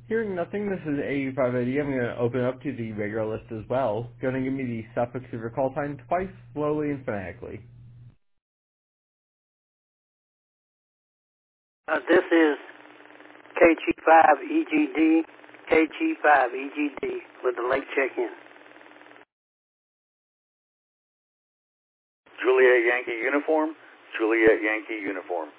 Hearing nothing, this is A580. I'm going to open up to the regular list as well. Going to give me the suffix of your call sign twice, slowly and phonetically. This is KG5EGD, KG5EGD with the late check-in. Juliet Yankee Uniform, Juliet Yankee Uniform.